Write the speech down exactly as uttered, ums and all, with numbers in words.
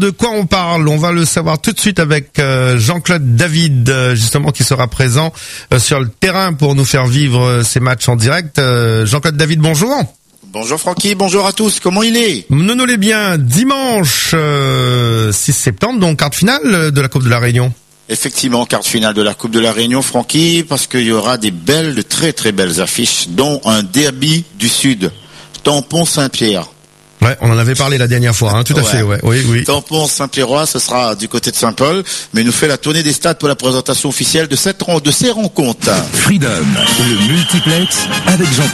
De quoi on parle? On va le savoir tout de suite avec euh, Jean-Claude David, euh, justement, qui sera présent euh, sur le terrain pour nous faire vivre euh, ces matchs en direct. Euh, Jean-Claude David, bonjour. Bonjour Francky, bonjour à tous, comment il est? Nous nous l'est bien, dimanche euh, six septembre, donc quart de finale de la Coupe de la Réunion. Effectivement, quart de finale de la Coupe de la Réunion, Francky, parce qu'il y aura des belles, de très très belles affiches, dont un derby du Sud, Tampon-Saint-Pierre. Ouais, on en avait parlé la dernière fois, hein, tout à ouais. fait, ouais, oui, oui. Tampon-Saint-Pierrois, ce sera du côté de Saint-Paul, mais il nous fait la tournée des stades pour la présentation officielle de cette de ces rencontres. Freedom, le multiplex avec Jean